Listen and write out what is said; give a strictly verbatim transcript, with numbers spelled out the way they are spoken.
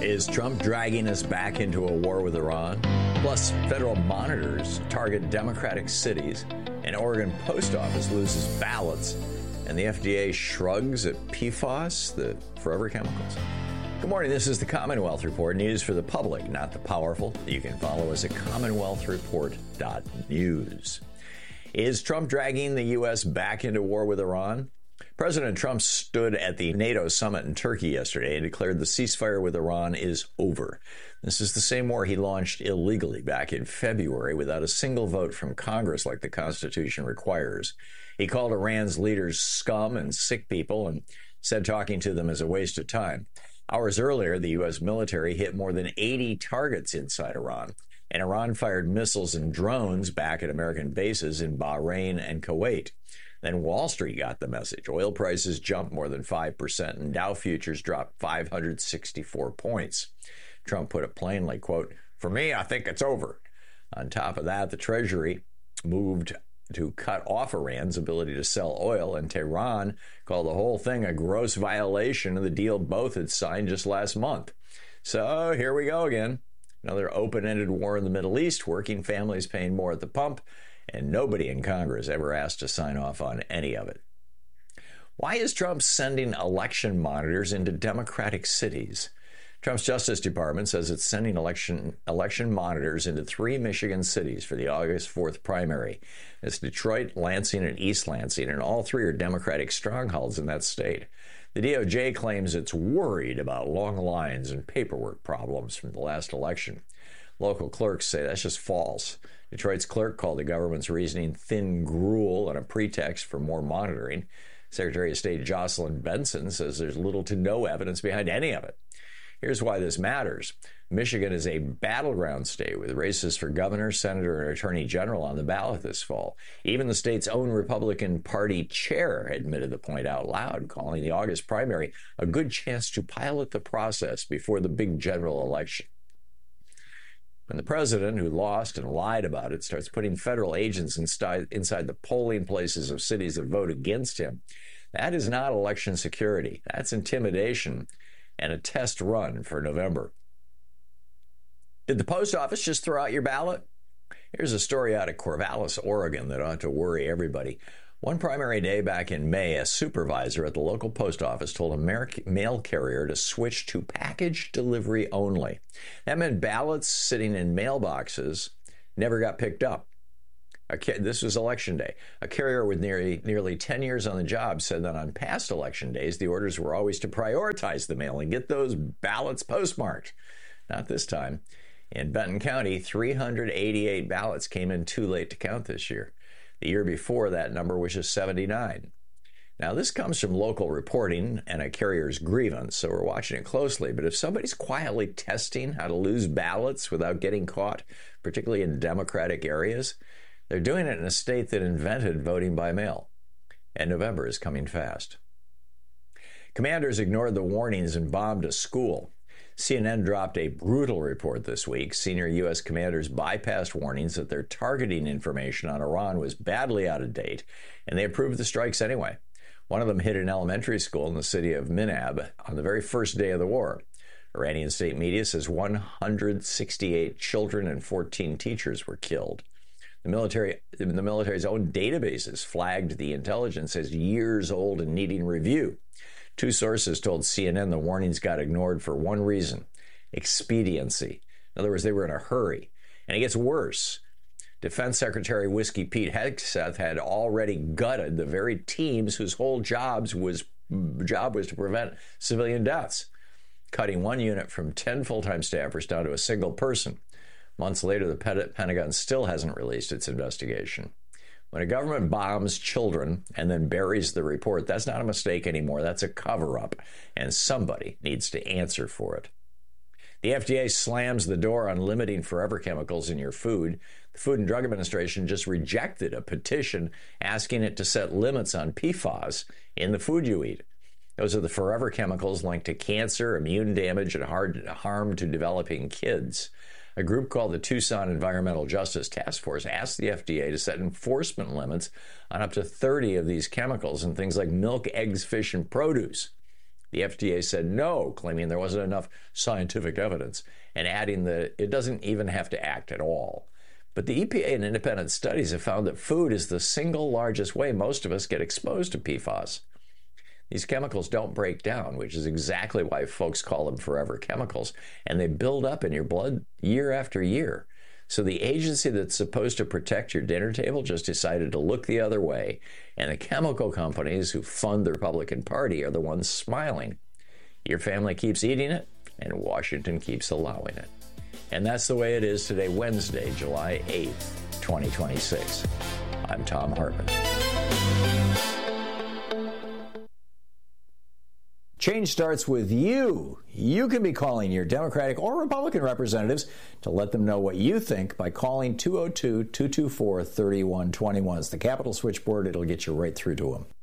Is Trump dragging us back into a war with Iran? Plus, federal monitors target Democratic cities, an Oregon post office loses ballots, and the F D A shrugs at P F A S, the forever chemicals. Good morning. This is the Commonwealth Report, news for the public, not the powerful. You can follow us at commonwealth report dot news. Is Trump dragging the U S back into war with Iran? President Trump stood at the NATO summit in Turkey yesterday and declared the ceasefire with Iran is over. This is the same war he launched illegally back in February without a single vote from Congress like the Constitution requires. He called Iran's leaders scum and sick people and said talking to them is a waste of time. Hours earlier, the U S military hit more than eighty targets inside Iran, and Iran fired missiles and drones back at American bases in Bahrain and Kuwait. Then Wall Street got the message. Oil prices jumped more than five percent, and Dow futures dropped five hundred sixty-four points. Trump put it plainly, quote, "For me, I think it's over." On top of that, the Treasury moved to cut off Iran's ability to sell oil, and Tehran called the whole thing a gross violation of the deal both had signed just last month. So here we go again. Another open-ended war in the Middle East, working families paying more at the pump, and nobody in Congress ever asked to sign off on any of it. Why is Trump sending election monitors into Democratic cities? Trump's Justice Department says it's sending election election monitors into three Michigan cities for the August fourth primary. It's Detroit, Lansing, and East Lansing, and all three are Democratic strongholds in that state. The D O J claims it's worried about long lines and paperwork problems from the last election. Local clerks say that's just false. Detroit's clerk called the government's reasoning thin gruel and a pretext for more monitoring. Secretary of State Jocelyn Benson says there's little to no evidence behind any of it. Here's why this matters. Michigan is a battleground state with races for governor, senator, and attorney general on the ballot this fall. Even the state's own Republican Party chair admitted the point out loud, calling the August primary a good chance to pilot the process before the big general election. When the president, who lost and lied about it, starts putting federal agents inside, inside the polling places of cities that vote against him, that is not election security. That's intimidation and a test run for November. Did the post office just throw out your ballot? Here's a story out of Corvallis, Oregon that ought to worry everybody. One primary day back in May, a supervisor at the local post office told a mail carrier to switch to package delivery only. That meant ballots sitting in mailboxes never got picked up. This was election day. A carrier with nearly, nearly ten years on the job said that on past election days, the orders were always to prioritize the mail and get those ballots postmarked. Not this time. In Benton County, three hundred eighty-eight ballots came in too late to count this year. The year before, that number was just seventy-nine. Now, this comes from local reporting and a carrier's grievance, so we're watching it closely. But if somebody's quietly testing how to lose ballots without getting caught, particularly in Democratic areas, they're doing it in a state that invented voting by mail. And November is coming fast. Commanders ignored the warnings and bombed a school. C N N dropped a brutal report this week. Senior U S commanders bypassed warnings that their targeting information on Iran was badly out of date, and they approved the strikes anyway. One of them hit an elementary school in the city of Minab on the very first day of the war. Iranian state media says one hundred sixty-eight children and fourteen teachers were killed. The military, the military's own databases flagged the intelligence as years old and needing review. Two sources told C N N the warnings got ignored for one reason: expediency. In other words, they were in a hurry. And it gets worse. Defense Secretary Whiskey Pete Hegseth had already gutted the very teams whose whole jobs was job was to prevent civilian deaths, cutting one unit from ten full-time staffers down to a single person. Months later, the Pentagon still hasn't released its investigation. When a government bombs children and then buries the report, that's not a mistake anymore. That's a cover-up, and somebody needs to answer for it. The F D A slams the door on limiting forever chemicals in your food. The Food and Drug Administration just rejected a petition asking it to set limits on P F A S in the food you eat. Those are the forever chemicals linked to cancer, immune damage, and hard harm to developing kids. A group called the Tucson Environmental Justice Task Force asked the F D A to set enforcement limits on up to thirty of these chemicals in things like milk, eggs, fish, and produce. The F D A said no, claiming there wasn't enough scientific evidence, and adding that it doesn't even have to act at all. But the E P A and independent studies have found that food is the single largest way most of us get exposed to P FAS. These chemicals don't break down, which is exactly why folks call them forever chemicals, and they build up in your blood year after year. So the agency that's supposed to protect your dinner table just decided to look the other way, and the chemical companies who fund the Republican Party are the ones smiling. Your family keeps eating it, and Washington keeps allowing it. And that's the way it is today, Wednesday, July eighth, twenty twenty-six. I'm Thom Hartmann. Change starts with you. You can be calling your Democratic or Republican representatives to let them know what you think by calling two oh two, two two four, three one two one. It's the Capitol switchboard. It'll get you right through to them.